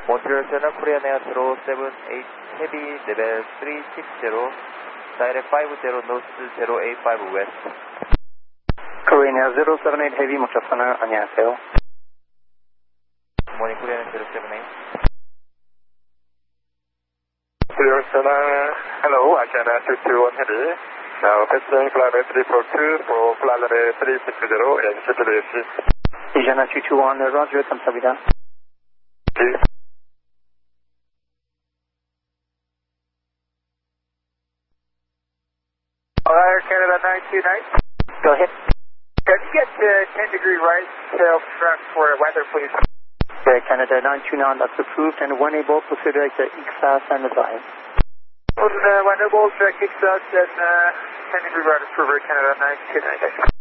Montreal Cessna Korean Air 078 Heavy level 360 direct 50 north 085 west. Korean Air 078 Heavy Montreal Cessna 안녕하세요. Good morning Korean Air 078. Korean Cessna, hello, Asiana 221 Heavy. Now passing flight 342 for flight 360 and CPDC. Asiana 221 Roger, 감사합니다. Air Canada 929. Go ahead. Can you get 10-degree right tail front for weather, please? Air Canada 929, that's approved, and one able to select the XAS and the drive. One able to kick out and 10-degree right approver, Canada 929.